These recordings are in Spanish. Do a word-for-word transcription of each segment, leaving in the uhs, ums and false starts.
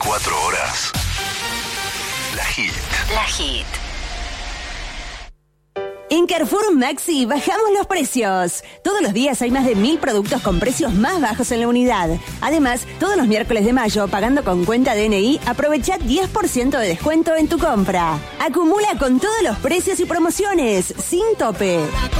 veinticuatro horas. La Hit. La Hit. En Carrefour Maxi bajamos los precios. Todos los días hay más de mil productos con precios más bajos en la unidad. Además, todos los miércoles de mayo, pagando con cuenta D N I, aprovecha diez por ciento de descuento en tu compra. Acumula con todos los precios y promociones, sin tope.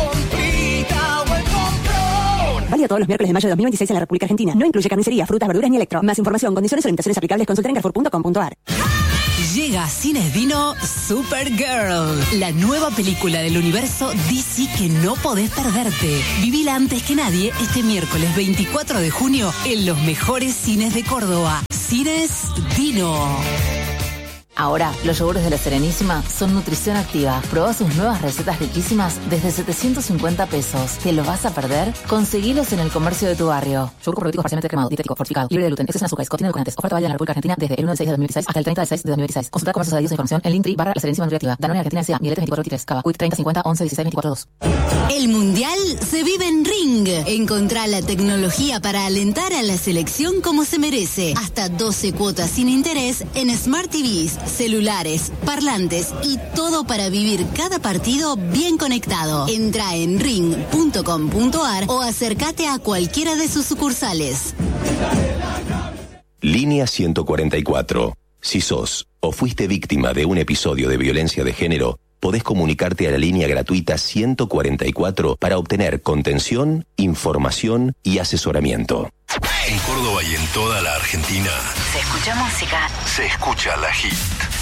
Válido todos los miércoles de mayo de dos mil veintiséis en la República Argentina. No incluye carnicería, frutas, verduras ni electro. Más información, condiciones o limitaciones aplicables, consulta en carrefour punto com punto a r. Llega a Cines Dino Supergirl, la nueva película del universo D C que no podés perderte. Vivila antes que nadie este miércoles veinticuatro de junio en los mejores cines de Córdoba. Cines Dino. Ahora, los yogures de La Serenísima son nutrición activa. Probá sus nuevas recetas riquísimas desde setecientos cincuenta pesos. ¿Te lo vas a perder? Conseguilos en el comercio de tu barrio. Yogur probiótico parcialmente cremado, dietético, fortificado, libre de gluten, exceso en azúcares, contiene edulcorantes. Oferta válida en la República Argentina desde el uno del seis de dos mil dieciséis hasta el treinta del seis de dos mil dieciséis. Consulta comercios adheridos a información en Linktree barra La Serenísima Nutriactiva. Danone Argentina S A, Mielete veinticuatro veintitrés, Cava, Quick treinta cincuenta once dieciséis veinticuatro dos. El Mundial se vive en Ring. Encontrá la tecnología para alentar a la selección como se merece. Hasta doce cuotas sin interés en Smart T Vs, celulares, parlantes y todo para vivir cada partido bien conectado. Entra en ring punto com punto a r o acércate a cualquiera de sus sucursales. Línea ciento cuarenta y cuatro. Si sos o fuiste víctima de un episodio de violencia de género, podés comunicarte a la línea gratuita ciento cuarenta y cuatro para obtener contención, información y asesoramiento. En Córdoba y en toda la Argentina Se escucha música. se escucha La Hit.